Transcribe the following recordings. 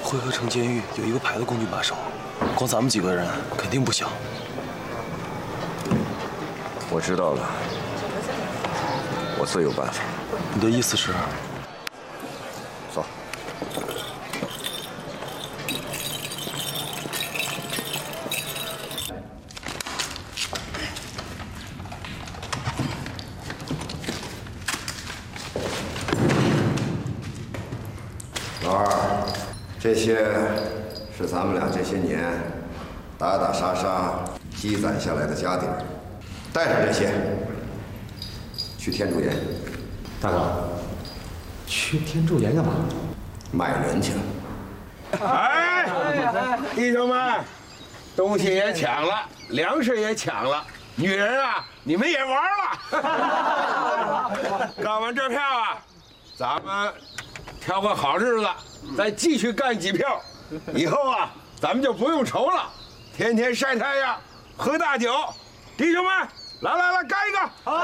汇合城监狱有一个排的共军把守，光咱们几个人肯定不行。 我知道了，我自有办法。 你的意思是？ 走。老二，这些是咱们俩这些年打打杀杀积攒下来的家底儿，带上这些去天竺岩。 大哥，去天竺岩干嘛？ 卖人去。 哎，弟兄们，东西也抢了，粮食也抢了，女人啊，你们也玩了。干完这票啊，咱们挑个好日子，再继续干几票。以后啊，咱们就不用愁了，天天晒太阳，喝大酒。弟兄们，来，干一个！好，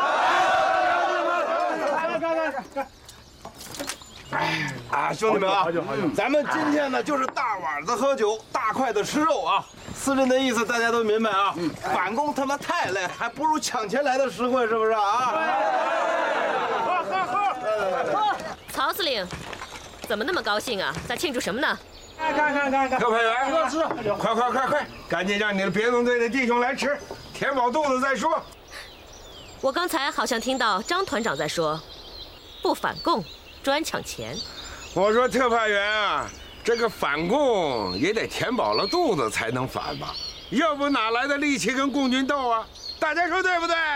干！ 哎啊，兄弟们啊，咱们今天呢就是大碗的喝酒，大块的吃肉啊。司令的意思大家都明白啊。反攻他妈太累，还不如抢钱来的实惠，是不是啊？喝！ 曹司令，怎么那么高兴啊？在庆祝什么呢？ 看， 特派员，快，赶紧让你的别动队的弟兄来吃，填饱肚子再说。 我刚才好像听到张团长在说，不反共，专抢钱。 我说特派员啊，这个反共也得填饱了肚子才能反吧，要不哪来的力气跟共军斗啊？大家说对不对？